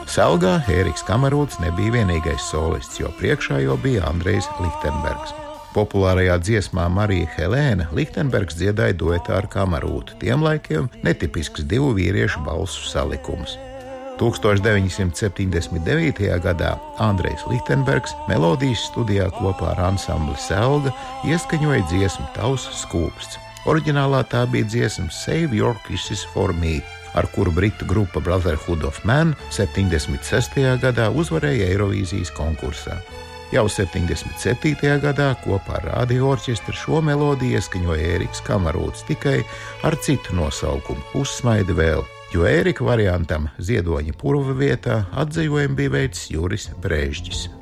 Selgā Ēriks Kamarūts nebija vienīgais solists, jo priekšā jau bija Andrejs Lichtenbergs. Populārajā dziesmā Marija Helēna Lichtenbergs dziedāja duetā ar Kamarūtu, tiem laikiem netipisks divu vīriešu balsu salikums. 1979. gadā Andrejs Lichtenbergs melodijas studijā kopā ar ansambli Selga ieskaņoja dziesmu Tavs skūpsts. Oriģinālā tā bija dziesma Save Your Kisses for Me, ar kuru britu grupa Brotherhood of Man 76. gadā uzvarēja Eirovīzijas konkursā. Jau 77. gadā kopā ar radioorķestru šo melodiju ieskaņoja Ēriks Kamarūts, tikai ar citu nosaukumu – Uzsmaidi vēl, jo Ērika variantam Ziedoņa purva vietā atdzīvojumu bija veicis Juris Brēžģis.